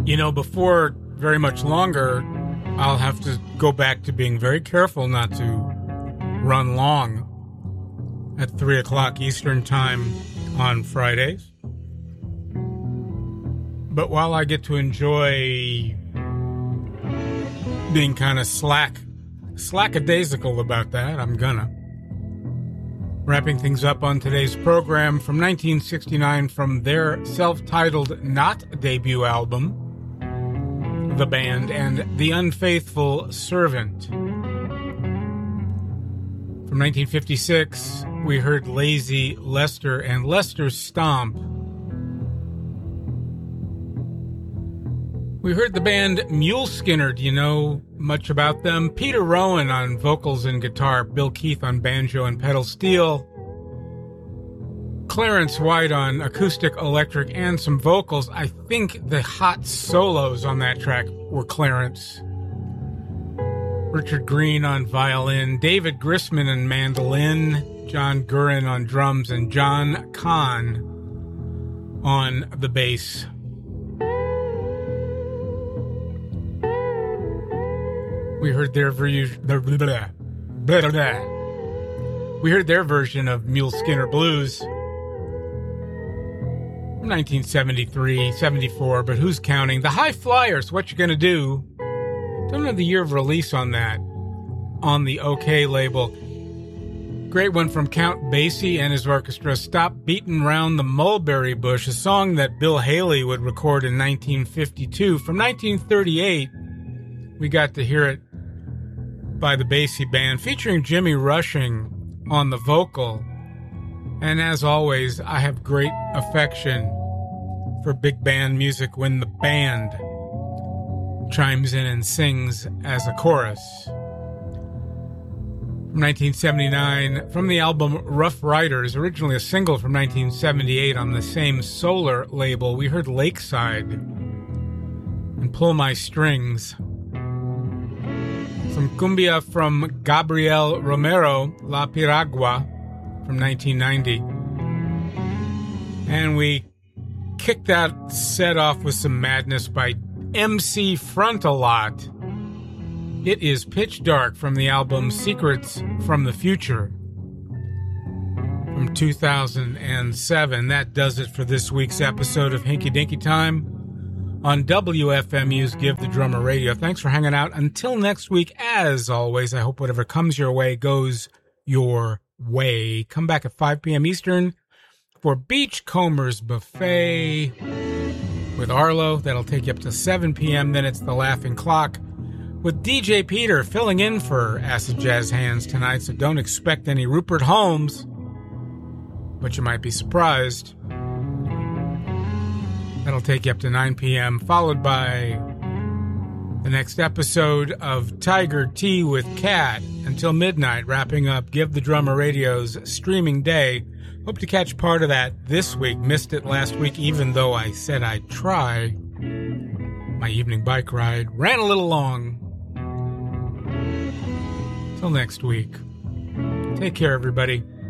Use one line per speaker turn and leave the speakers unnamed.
You know, before very much longer, I'll have to go back to being very careful not to run long at 3 o'clock Eastern Time on Fridays. But while I get to enjoy being kind of slackadaisical about that, I'm gonna. Wrapping things up on today's program from 1969 from their self-titled not debut album, The Band and The Unfaithful Servant. From 1956, we heard Lazy Lester and Lester Stomp. We heard the band Mule Skinner. Do you know much about them? Peter Rowan on vocals and guitar, Bill Keith on banjo and pedal steel, Clarence White on acoustic, electric, and some vocals. I think the hot solos on that track were Clarence. Richard Green on violin, David Grisman on mandolin, John Gurin on drums, and John Kahn on the bass. We heard their version of Mule Skinner Blues. 1973, 74, but who's counting? The High Flyers, What You Gonna Do? Don't know the year of release on that, on the OK label. Great one from Count Basie and his orchestra, Stop Beatin' Round the Mulberry Bush, a song that Bill Haley would record in 1952. From 1938, we got to hear it by the Basie Band, featuring Jimmy Rushing on the vocal. And as always, I have great affection for big band music when the band chimes in and sings as a chorus. From 1979, from the album Rough Riders, originally a single from 1978 on the same Solar label, we heard Lakeside and Pull My Strings. Some cumbia from Gabriel Romero, La Piragua, from 1990. And we kicked that set off with some madness by MC Frontalot. It is Pitch Dark from the album Secrets from the Future from 2007. That does it for this week's episode of Hinky Dinky Time on WFMU's Give the Drummer Radio. Thanks for hanging out. Until next week, as always, I hope whatever comes your way goes your way. Come back at 5 p.m. Eastern for Beachcombers Buffet with Arlo. That'll take you up to 7 p.m. Then it's The Laughing Clock with DJ Peter filling in for Acid Jazz Hands tonight, so don't expect any Rupert Holmes, but you might be surprised. That'll take you up to 9 p.m., followed by the next episode of Tiger Tea with Cat until midnight, wrapping up Give the Drummer Radio's streaming day. Hope to catch part of that this week. Missed it last week, even though I said I'd try. My evening bike ride ran a little long. Till next week. Take care, everybody.